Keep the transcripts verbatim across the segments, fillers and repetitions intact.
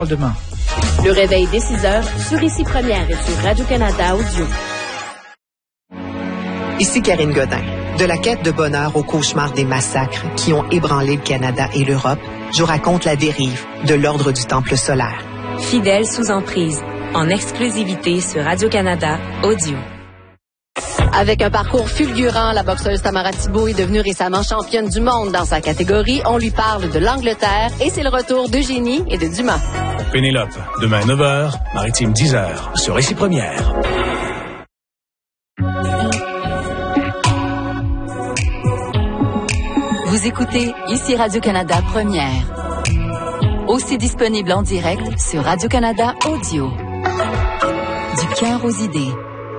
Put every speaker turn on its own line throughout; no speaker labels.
Demain.
Le réveil dès six heures sur Ici Première et sur Radio-Canada Audio.
Ici Karine Godin. De la quête de bonheur au cauchemar des massacres qui ont ébranlé le Canada et l'Europe, je raconte la dérive de l'ordre du Temple solaire.
Fidèle sous emprise, en exclusivité sur Radio-Canada Audio.
Avec un parcours fulgurant, la boxeuse Tamara Thibault est devenue récemment championne du monde dans sa catégorie. On lui parle de l'Angleterre et c'est le retour d'Eugénie et de Dumas.
Pénélope, demain neuf heures, Maritime dix heures, sur Ici Première.
Vous écoutez Ici Radio-Canada Première. Aussi disponible en direct sur Radio-Canada Audio. Du cœur aux idées.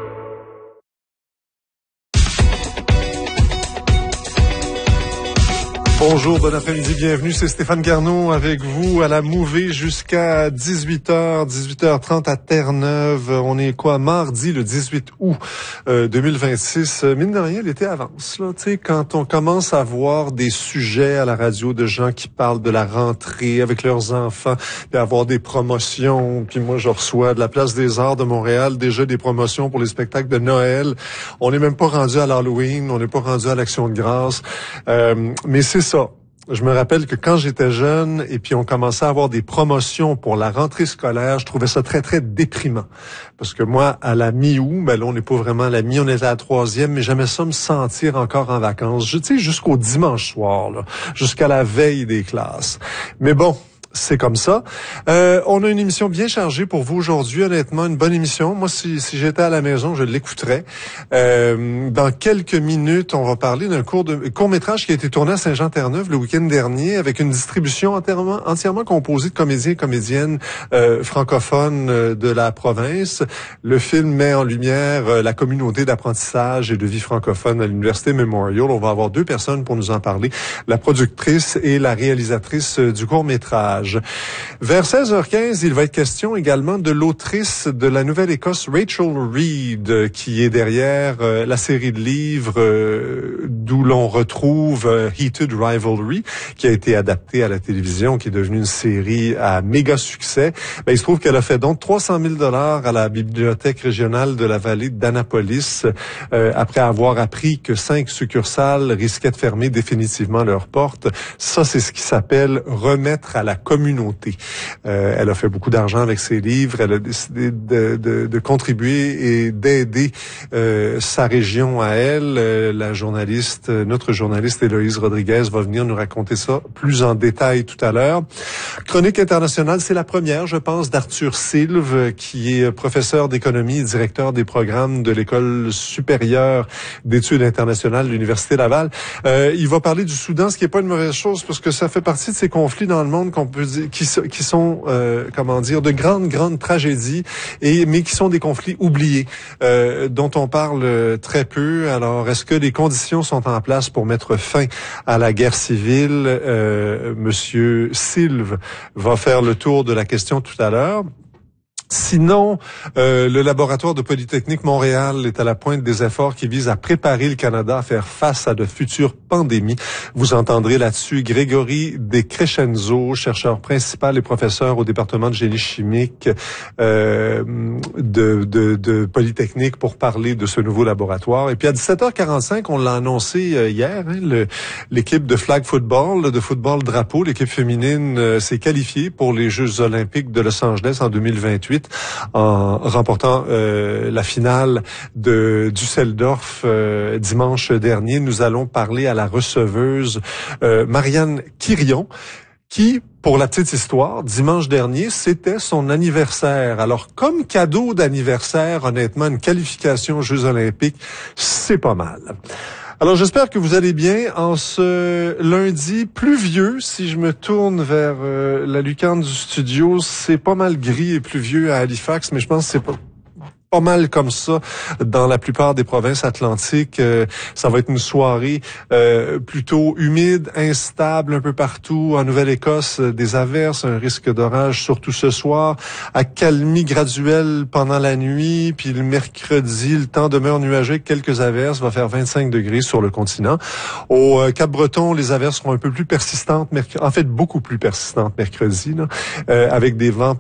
Bonjour, bon après-midi, bienvenue, c'est Stéphane Garneau avec vous à la Mouvée jusqu'à dix-huit heures, dix-huit heures trente à Terre-Neuve. On est quoi, mardi le dix-huit août euh, deux mille vingt-six. Mine de rien, l'été avance, là, tu sais, quand on commence à voir des sujets à la radio de gens qui parlent de la rentrée avec leurs enfants, puis avoir des promotions, puis moi je reçois de la Place des Arts de Montréal déjà des promotions pour les spectacles de Noël. On n'est même pas rendu à l'Halloween, on n'est pas rendu à l'Action de grâce, euh, mais c'est ça. Je me rappelle que quand j'étais jeune et puis on commençait à avoir des promotions pour la rentrée scolaire, je trouvais ça très, très déprimant. Parce que moi, à la mi-août, ben là, on n'est pas vraiment à la mi, on est à la troisième, mais j'aimais ça me sentir encore en vacances. Je, tu sais, jusqu'au dimanche soir, là, jusqu'à la veille des classes. Mais bon, c'est comme ça. Euh, on a une émission bien chargée pour vous aujourd'hui. Honnêtement, une bonne émission. Moi, si, si j'étais à la maison, je l'écouterais. Euh, dans quelques minutes, on va parler d'un court de court-métrage qui a été tourné à Saint-Jean-Terre-Neuve le week-end dernier avec une distribution entièrement, entièrement composée de comédiens et comédiennes euh, francophones euh, de la province. Le film met en lumière euh, la communauté d'apprentissage et de vie francophone à l'Université Memorial. On va avoir deux personnes pour nous en parler, la productrice et la réalisatrice euh, du court-métrage. Vers seize heures quinze, il va être question également de l'autrice de la Nouvelle-Écosse, Rachel Reid, qui est derrière euh, la série de livres euh, d'où l'on retrouve euh, Heated Rivalry, qui a été adaptée à la télévision, qui est devenue une série à méga succès. Ben, il se trouve qu'elle a fait donc trois cent mille dollars à la Bibliothèque régionale de la vallée d'Annapolis, euh, après avoir appris que cinq succursales risquaient de fermer définitivement leurs portes. Ça, c'est ce qui s'appelle remettre à la communauté. Euh, elle a fait beaucoup d'argent avec ses livres. Elle a décidé de, de, de contribuer et d'aider euh, sa région à elle. Euh, la journaliste, notre journaliste Héloïse Rodriguez va venir nous raconter ça plus en détail tout à l'heure. Chronique internationale, c'est la première, je pense, d'Arthur Sylve, qui est professeur d'économie et directeur des programmes de l'École supérieure d'études internationales de l'Université Laval. Euh, il va parler du Soudan, ce qui n'est pas une mauvaise chose, parce que ça fait partie de ces conflits dans le monde qu'on peut dire, qui, qui sont, euh, comment dire, de grandes, grandes tragédies, et mais qui sont des conflits oubliés, euh, dont on parle très peu. Alors, est-ce que les conditions sont en place pour mettre fin à la guerre civile? Euh, Monsieur Sylve va faire le tour de la question tout à l'heure. Sinon, euh, le laboratoire de Polytechnique Montréal est à la pointe des efforts qui visent à préparer le Canada à faire face à de futures pandémies. Vous entendrez là-dessus Grégory Descrescenzo, chercheur principal et professeur au département de génie chimique euh, de, de, de Polytechnique, pour parler de ce nouveau laboratoire. Et puis à dix-sept heures quarante-cinq, on l'a annoncé euh, hier, hein, le, l'équipe de flag football, de football drapeau, l'équipe féminine euh, s'est qualifiée pour les Jeux olympiques de Los Angeles en deux mille vingt-huit. En remportant euh, la finale de Düsseldorf euh, dimanche dernier. Nous allons parler à la receveuse euh, Marianne Quirion, qui, pour la petite histoire, dimanche dernier, c'était son anniversaire. Alors, comme cadeau d'anniversaire, honnêtement, une qualification aux Jeux olympiques, c'est pas mal. Alors, j'espère que vous allez bien en ce lundi pluvieux. Si je me tourne vers euh, la lucarne du studio, c'est pas mal gris et pluvieux à Halifax, mais je pense que c'est pas pas mal comme ça dans la plupart des provinces atlantiques. Euh, ça va être une soirée euh, plutôt humide, instable un peu partout. En Nouvelle-Écosse, des averses, un risque d'orage surtout ce soir. Accalmie graduelle pendant la nuit. Puis le mercredi, le temps demeure nuageux, quelques averses. Va faire vingt-cinq degrés sur le continent. Au euh, Cap-Breton, les averses seront un peu plus persistantes. Merc- en fait, beaucoup plus persistantes mercredi, là, euh, avec des vents